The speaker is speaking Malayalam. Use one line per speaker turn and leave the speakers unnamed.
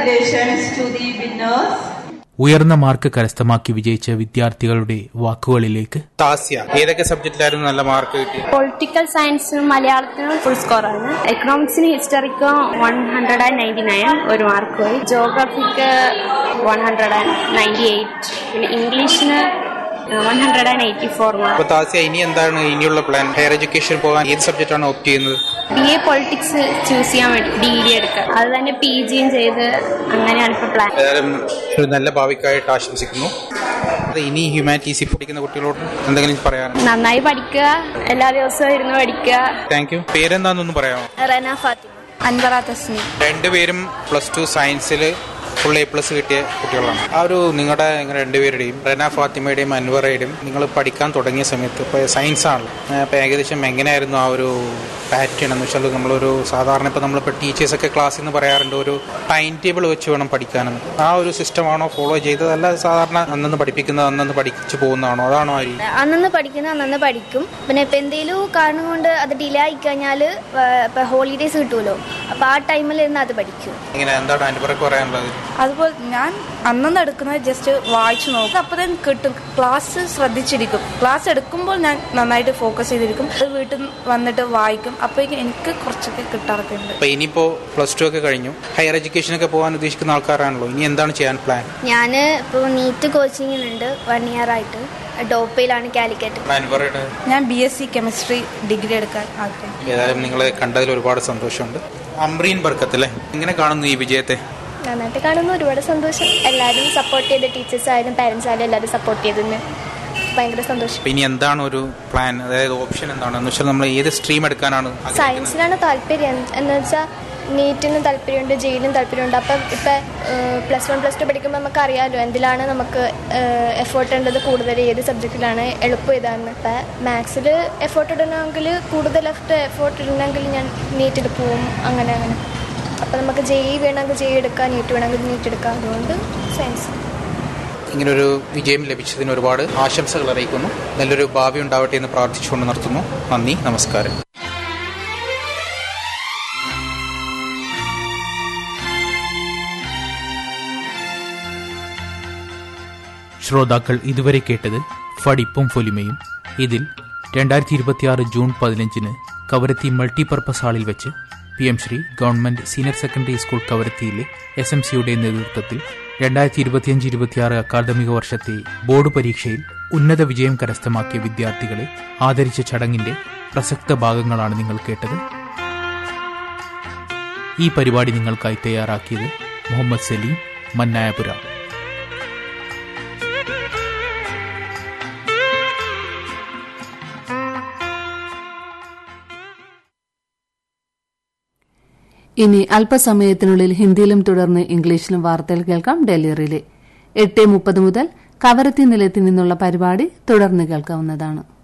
Congratulations to the winners.
ഉയർന്ന മാർക്ക് കരസ്ഥമാക്കി വിജയിച്ച വിദ്യാർത്ഥികളുടെ വാക്കുകളിലേക്ക്.
താസ്യ, ഏതൊക്കെ സബ്ജക്റ്റിലായിരുന്നു നല്ല മാർക്ക് കിട്ടി?
Political സയൻസിനും മലയാളത്തിനും full സ്കോറാണ്. എക്കണോമിക്സിന് ഹിസ്റ്ററിക്കും 199 ഒരു മാർക്ക് പോയി. ജോഗ്രഫിക്ക് 198, പിന്നെ ഇംഗ്ലീഷിന് 184 മാർക്ക്.
താസ്യ, ഇനി എന്താണ് ഇനിയുള്ള പ്ലാൻ? ഹയർ എഡ്യൂക്കേഷൻ പോകാൻ ഏത് സബ്ജക്റ്റാണ് ഓപ്റ്റ് ചെയ്യുന്നത്?
BA പൊളിറ്റിക്സ് ചൂസ് ചെയ്യാൻ വേണ്ടി ഡിഗ്രി എടുക്കുക, അത് തന്നെ PGയും ചെയ്ത് അങ്ങനെയാണ് ഇപ്പൊ പ്ലാൻ.
ഏതായാലും ഒരു നല്ല ഭാവിക്കായിട്ട് ആശംസിക്കുന്നു. ഇനി ഹ്യൂമാനിറ്റീസിൽ പഠിക്കുന്ന കുട്ടികളോട് എന്തെങ്കിലും പറയാൻ?
നന്നായി പഠിക്കുക, എല്ലാ ദിവസവും ഇരുന്ന് പഠിക്കുക.
Thank you. പേരെന്താണെന്നൊന്ന് പറയാമോ?
റന ഫാത്തിമ, അൻവറ തസ്നി.
രണ്ടുപേരും +2 സയൻസിൽ ഫുൾ A+ കിട്ടിയ കുട്ടികളാണ്. ആ ഒരു നിങ്ങളുടെ രണ്ടുപേരുടെയും, റന ഫാത്തിമയുടെയും അൻവറയുടെയും, നിങ്ങൾ പഠിക്കാൻ തുടങ്ങിയ സമയത്ത് ഇപ്പോൾ സയൻസ് ആണല്ലോ, അപ്പോൾ ഏകദേശം എങ്ങനെയായിരുന്നു ആ ഒരു പാറ്റേൺ എന്ന് വെച്ചാൽ? നമ്മളൊരു സാധാരണ നമ്മളിപ്പോൾ ടീച്ചേഴ്സൊക്കെ ക്ലാസ്സിൽ നിന്ന് പറയാറുണ്ട് ഒരു ടൈം ടേബിൾ വെച്ച് വേണം പഠിക്കാനെന്ന്. ആ ഒരു സിസ്റ്റമാണോ ഫോളോ ചെയ്തത്? അല്ല സാധാരണ അന്നന്ന് പഠിപ്പിക്കുന്നത് അന്നന്ന് പഠിച്ചു പോകുന്നതാണോ? അതാണോ ആര്?
അന്നന്ന് പഠിക്കുന്നത് അന്നന്ന് പഠിക്കും. പിന്നെ ഇപ്പം എന്തെങ്കിലും കാരണം കൊണ്ട് അത് ഡിലേ ആയി കഴിഞ്ഞാൽ ഇപ്പം ഹോളിഡേയ്സ് കിട്ടുമല്ലോ, അപ്പോൾ ആ ടൈമിൽ ഇരുന്ന് അത് പഠിക്കും.
ഇങ്ങനെ എന്താണ് അൻവറക്ക് പറയാനുള്ളത്?
അതുപോലെ ഞാൻ അന്നന്ന് എടുക്കുന്നത് ജസ്റ്റ് വായിച്ചു നോക്കും, അപ്പോൾ തന്നെ കിട്ടും. ക്ലാസ് ശ്രദ്ധിച്ചിരിക്കും, ക്ലാസ് എടുക്കുമ്പോൾ ഞാൻ നന്നായിട്ട് ഫോക്കസ് ചെയ്തിരിക്കും. അത് വീട്ടിൽ വന്നിട്ട് വായിക്കും, അപ്പോഴേക്കും എനിക്ക് കുറച്ചൊക്കെ കിട്ടാറൊക്കെ ഉണ്ട്.
അപ്പോൾ ഇനിയിപ്പോൾ +2 ഒക്കെ കഴിഞ്ഞു, ഹയർ എഡ്യൂക്കേഷനൊക്കെ പോകാൻ ഉദ്ദേശിക്കുന്ന ആൾക്കാരാണല്ലോ, ഇനി എന്താണ് ചെയ്യാൻ പ്ലാൻ?
ഞാൻ ഇപ്പോൾ നീറ്റ് കോച്ചിങ്ങിലുണ്ട് 1 year ആയിട്ട്. ഡോപ്പയിലാണ്, കാലിക്കറ്റ്.
ഞാൻ BSc കെമിസ്ട്രി ഡിഗ്രി എടുക്കാൻ ആഗ്രഹിക്കുന്നു.
ഏതായാലും നിങ്ങളെ കണ്ടതിൽ ഒരുപാട് സന്തോഷമുണ്ട്. അമ്രീൻ ബർക്കത്തല്ലേ, എങ്ങനെ കാണുന്നു ഈ വിജയത്തെ?
നന്നായിട്ട് കാണുന്നു, ഒരുപാട് സന്തോഷം. എല്ലാവരും സപ്പോർട്ട് ചെയ്ത്, ടീച്ചേഴ്സ് ആയാലും പാരൻസ് ആയാലും എല്ലാവരും സപ്പോർട്ട് ചെയ്തതിന് ഭയങ്കര സന്തോഷം.
ഇനി എന്താണ് ഒരു പ്ലാൻ, അതായത് ഓപ്ഷൻ എന്താണെന്ന് വെച്ചാൽ നമ്മൾ ഏത് സ്ട്രീം എടുക്കാനാണ്?
സയൻസിനാണ് താല്പര്യം. എന്ന് വെച്ചാൽ നീറ്റിനും താല്പര്യമുണ്ട്, ജെയിലും താല്പര്യമുണ്ട്. അപ്പം ഇപ്പം +1 +2 പഠിക്കുമ്പോൾ നമുക്ക് അറിയാമല്ലോ എന്തിലാണ് നമുക്ക് എഫേർട്ട് ഉള്ളത് കൂടുതൽ, ഏത് സബ്ജക്റ്റിലാണ് എളുപ്പം ഇതാണെന്ന്. ഇപ്പം മാത്സിൽ എഫേർട്ട് ഇടണമെങ്കിൽ കൂടുതൽ എഫേർട്ട് ഇടണമെങ്കിൽ ഞാൻ നീറ്റിൽ പോവും. അങ്ങനെ അപ്പം നമുക്ക് JEE വേണമെങ്കിൽ JEE എടുക്കാം, നീറ്റ് വേണമെങ്കിൽ നീറ്റ് എടുക്കാം. അതുകൊണ്ട് സയൻസ്.
ഇങ്ങനൊരു വിജയം ലഭിച്ചതിന് ഒരുപാട് ആശംസകൾ അറിയിക്കുന്നു. നല്ലൊരു ഭാവി ഉണ്ടാവട്ടെ എന്ന് പ്രാർത്ഥിച്ചുകൊണ്ട് നിർത്തുന്നു. നന്ദി, നമസ്കാരം.
ശ്രോതാക്കൾ ഇതുവരെ കേട്ടത് ഫടിപ്പും ഫൊലിമയും. ഇതിൽ 2026 ജൂൺ 15 കവരത്തി മൾട്ടിപർപ്പസ് ഹാളിൽ വെച്ച് PM Shri government senior secondary school കവരത്തിയിലെ SMCയുടെ നേതൃത്വത്തിൽ 2025-26 അക്കാദമിക വർഷത്തെ ബോർഡ് പരീക്ഷയിൽ ഉന്നത വിജയം കരസ്ഥമാക്കിയ വിദ്യാർത്ഥികളെ ആദരിച്ച ചടങ്ങിന്റെ പ്രസക്ത ഭാഗങ്ങളാണ് നിങ്ങൾ കേട്ടത്. ഈ പരിപാടി നിങ്ങൾക്കായി തയ്യാറാക്കിയത് മുഹമ്മദ് സലീം, മന്നായപുര.
ഇനി അല്പസമയത്തിനുള്ളിൽ ഹിന്ദിയിലും തുടർന്ന് ഇംഗ്ലീഷിലും വാർത്തകൾ കേൾക്കാം. ഡൽഹി റിലേ 8:30 മുതൽ കവരത്തി നിലയത്തിൽ നിന്നുള്ള പരിപാടി തുടർന്ന് കേൾക്കാവുന്നതാണ്.